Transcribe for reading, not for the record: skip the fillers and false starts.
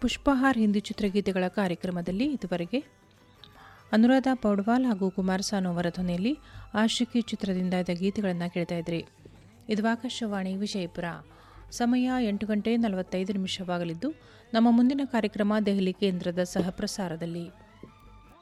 ಪುಷ್ಪಹಾರ್ ಹಿಂದಿ ಚಿತ್ರಗೀತೆಗಳ ಕಾರ್ಯಕ್ರಮದಲ್ಲಿ ಇದುವರೆಗೆ ಅನುರಾಧ ಪೌಡ್ವಾಲ್ ಹಾಗೂ ಕುಮಾರ್ ಸಾನು ಅವರ ಧ್ವನಿಯಲ್ಲಿ ಆಶಿಕಿ ಚಿತ್ರದಿಂದ ಇದ್ದ ಗೀತೆಗಳನ್ನು ಕೇಳ್ತಾ ಇದ್ರಿ. ಇದು ಆಕಾಶವಾಣಿ ವಿಜಯಪುರ. ಸಮಯ 8:45 ನಿಮಿಷವಾಗಲಿದ್ದು ನಮ್ಮ ಮುಂದಿನ ಕಾರ್ಯಕ್ರಮ ದೆಹಲಿ ಕೇಂದ್ರದ ಸಹಪ್ರಸಾರದಲ್ಲಿ.